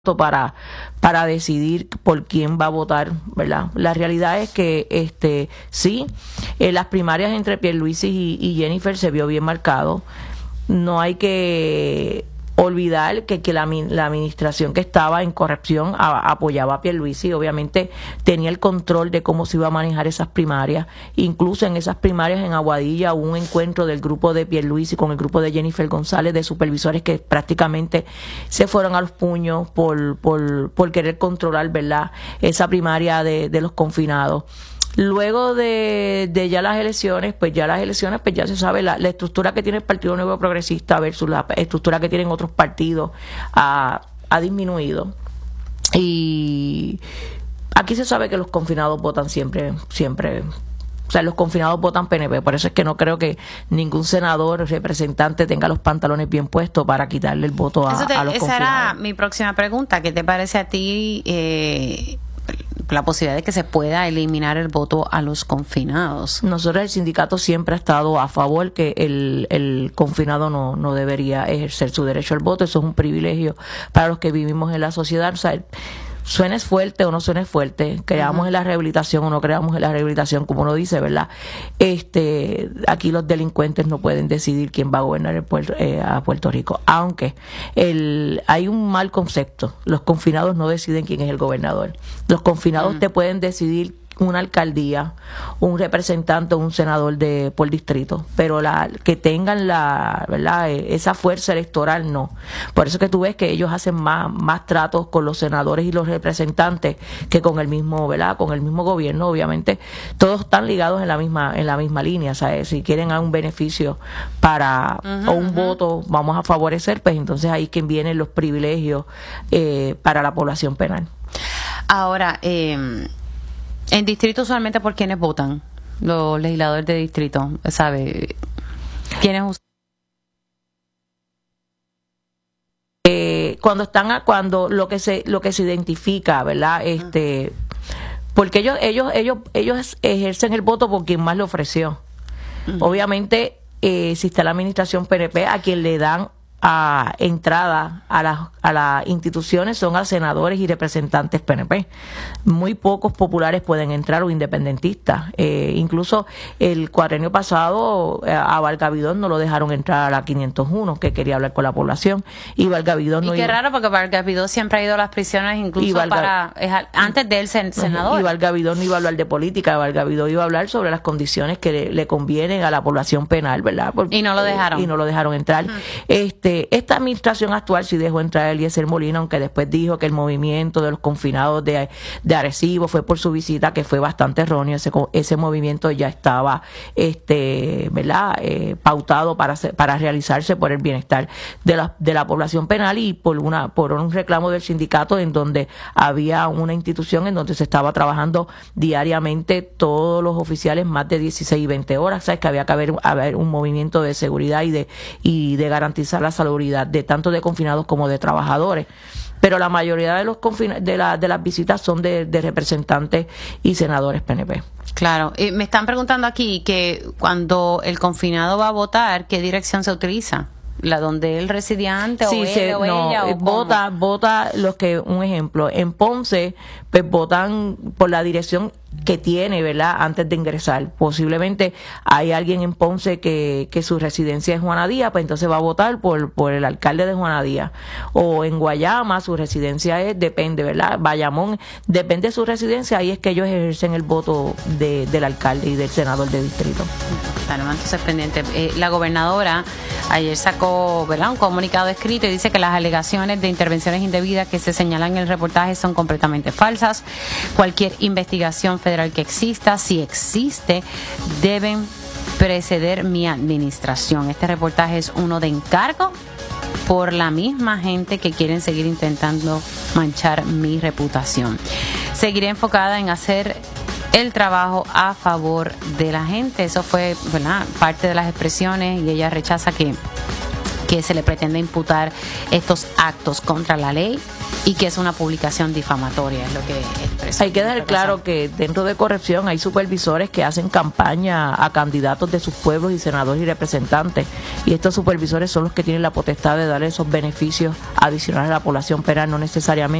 para decidir por quién va a votar, ¿verdad? La realidad es que sí, en las primarias entre Pierluisi y Jennifer se vio bien marcado. No hay que olvidar que la administración que estaba en corrección apoyaba a Pierluisi, obviamente tenía el control de cómo se iba a manejar esas primarias. Incluso en esas primarias en Aguadilla hubo un encuentro del grupo de Pierluisi con el grupo de Jennifer González, de supervisores que prácticamente se fueron a los puños por querer controlar, ¿verdad?, esa primaria de los confinados. Luego de ya las elecciones, pues ya se sabe la estructura que tiene el Partido Nuevo Progresista versus la estructura que tienen otros partidos ha disminuido. Y aquí se sabe que los confinados votan siempre. O sea, los confinados votan PNP, por eso es que no creo que ningún senador o representante tenga los pantalones bien puestos para quitarle el voto a los confinados. Esa era mi próxima pregunta. ¿Qué te parece a ti la posibilidad de que se pueda eliminar el voto a los confinados? Nosotros, el sindicato siempre ha estado a favor que el confinado no debería ejercer su derecho al voto. Eso es un privilegio para los que vivimos en la sociedad. O sea, suenes fuerte o no suenes fuerte, creamos en la rehabilitación o no creamos en la rehabilitación, como uno dice, ¿verdad? Aquí los delincuentes no pueden decidir quién va a gobernar a Puerto Rico, aunque hay un mal concepto. Los confinados no deciden quién es el gobernador. Los confinados te pueden decidir una alcaldía, un representante o un senador por distrito, pero que tengan ¿verdad?, esa fuerza electoral, no. Por eso que tú ves que ellos hacen más tratos con los senadores y los representantes que con el mismo, ¿verdad?, con el mismo gobierno. Obviamente todos están ligados en la misma línea, ¿sabes? Si quieren un beneficio o un voto, vamos a favorecer, pues entonces ahí que vienen los privilegios para la población penal. Ahora, en distrito usualmente, ¿por quiénes votan? Los legisladores de distrito, ¿sabe? ¿Quiénes usan? Cuando lo que se identifica, ¿verdad? Porque ellos ejercen el voto por quien más le ofreció. Obviamente, si está la administración PNP, a quien le dan entrada a las instituciones son a senadores y representantes PNP. Muy pocos populares pueden entrar o independentistas. Incluso el cuatrenio pasado a Valgavidón no lo dejaron entrar a la 501, que quería hablar con la población, y Valgavidón no iba. Y qué raro, porque Valgavidón siempre ha ido a las prisiones, incluso antes de él ser senador. Y Valgavidón no iba a hablar de política, Valgavidón iba a hablar sobre las condiciones que le convienen a la población penal, ¿verdad? Y no lo dejaron. Y no lo dejaron entrar. Esta administración actual sí dejó entrar a Eliezer Molina, aunque después dijo que el movimiento de los confinados de Arecibo fue por su visita, que fue bastante erróneo. Ese movimiento ya estaba ¿verdad?, pautado para realizarse por el bienestar de la población penal y por un reclamo del sindicato, en donde había una institución en donde se estaba trabajando diariamente todos los oficiales más de 16 y 20 horas. Sabes que había que haber un movimiento de seguridad y de garantizar la salubridad de tanto de confinados como de trabajadores. Pero la mayoría de las visitas son de representantes y senadores PNP. Claro. Me están preguntando aquí que cuando el confinado va a votar, ¿qué dirección se utiliza? ¿La donde él residía antes, sí, o él o ella? ¿O vota un ejemplo, en Ponce, pues votan por la dirección que tiene, ¿verdad?, antes de ingresar. Posiblemente hay alguien en Ponce que su residencia es Juana Díaz, pues entonces va a votar por el alcalde de Juana Díaz. O en Guayama su residencia depende, ¿verdad? Bayamón, depende de su residencia, ahí es que ellos ejercen el voto del alcalde y del senador de distrito. Claro, entonces pendiente. La gobernadora ayer sacó, ¿verdad?, un comunicado escrito y dice que las alegaciones de intervenciones indebidas que se señalan en el reportaje son completamente falsas. Cualquier investigación federal que exista, si existe, deben preceder mi administración. Este reportaje es uno de encargo por la misma gente que quieren seguir intentando manchar mi reputación. Seguiré enfocada en hacer el trabajo a favor de la gente. Eso fue, ¿verdad?, parte de las expresiones, y ella rechaza que que se le pretende imputar estos actos contra la ley y que es una publicación difamatoria, es lo que expresa. Hay que dejar claro que dentro de corrección hay supervisores que hacen campaña a candidatos de sus pueblos y senadores y representantes, y estos supervisores son los que tienen la potestad de dar esos beneficios adicionales a la población penal, no necesariamente